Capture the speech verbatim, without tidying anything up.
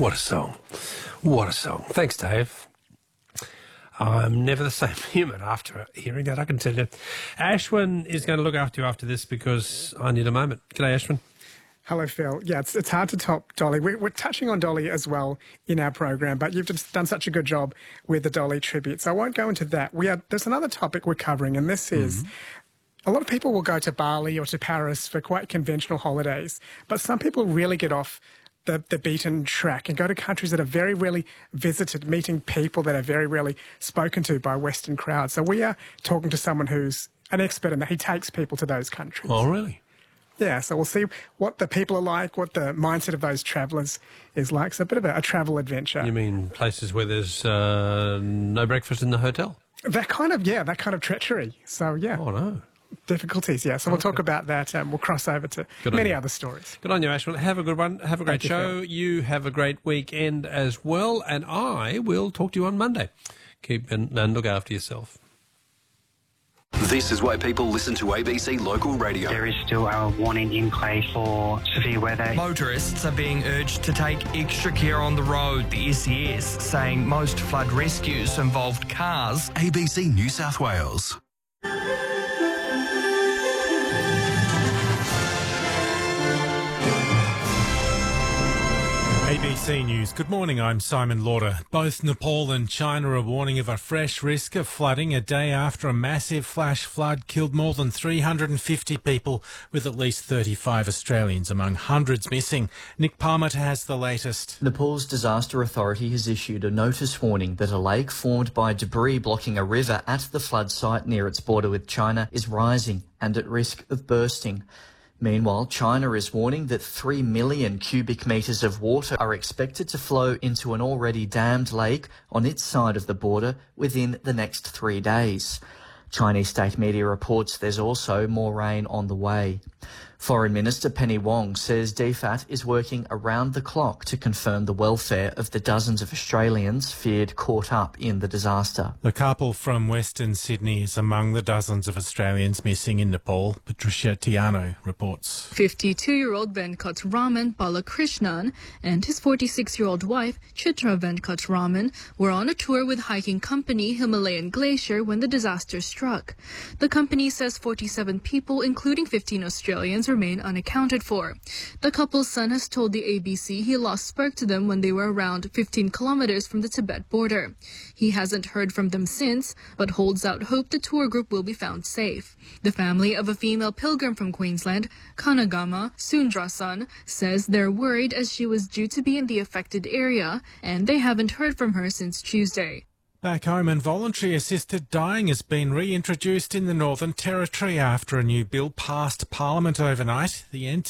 What a song. What a song. Thanks, Dave. I'm never the same human after hearing that, I can tell you. Ashwin is going to look after you after this because I need a moment. G'day, Ashwin. Hello, Phil. Yeah, it's, it's hard to top Dolly. We're, we're touching on Dolly as well in our program, but you've just done such a good job with the Dolly tribute, so I won't go into that. We are, there's another topic we're covering, and this is mm-hmm. a lot of people will go to Bali or to Paris for quite conventional holidays, but some people really get off the, the beaten track and go to countries that are very rarely visited, meeting people that are very rarely spoken to by Western crowds. So we are talking to someone who's an expert in that. He takes people to those countries. Oh, really? Yeah, so we'll see what the people are like, what the mindset of those travellers is like. So a bit of a, a travel adventure. You mean places where there's uh, no breakfast in the hotel? That kind of, yeah, that kind of treachery. So, yeah. Oh, no. Difficulties, yeah. So we'll talk about that. Um, we'll cross over to Good many other stories. Good on you, Ashwin. Have a good one. Have a great Thank show. You, you have a great weekend as well. And I will talk to you on Monday. Keep and, and look after yourself. This is why people listen to A B C Local Radio. There is still a warning in place for severe weather. Motorists are being urged to take extra care on the road, the S E S saying most flood rescues involved cars. A B C New South Wales. A B C News. Good morning, I'm Simon Lauder. Both Nepal and China are warning of a fresh risk of flooding a day after a massive flash flood killed more than three hundred fifty people, with at least thirty-five Australians among hundreds missing. Nick Parmenter has the latest. Nepal's disaster authority has issued a notice warning that a lake formed by debris blocking a river at the flood site near its border with China is rising and at risk of bursting. Meanwhile, China is warning that three million cubic metres of water are expected to flow into an already dammed lake on its side of the border within the next three days. Chinese state media reports there's also more rain on the way. Foreign Minister Penny Wong says D F A T is working around the clock to confirm the welfare of the dozens of Australians feared caught up in the disaster. The couple from Western Sydney is among the dozens of Australians missing in Nepal. Patricia Tiano reports. fifty-two-year-old Venkat Raman Balakrishnan and his forty-six-year-old wife Chitra Venkat Raman were on a tour with hiking company Himalayan Glacier when the disaster struck. The company says forty-seven people, including fifteen Australians, remain unaccounted for. The couple's son has told the A B C he lost spark to them when they were around fifteen kilometers from the Tibet border. He hasn't heard from them since, but holds out hope the tour group will be found safe. The family of a female pilgrim from Queensland, Kanagama Sundrasan, says they're worried as she was due to be in the affected area, and they haven't heard from her since Tuesday. Back home, and voluntary assisted dying has been reintroduced in the Northern Territory after a new bill passed Parliament overnight. The N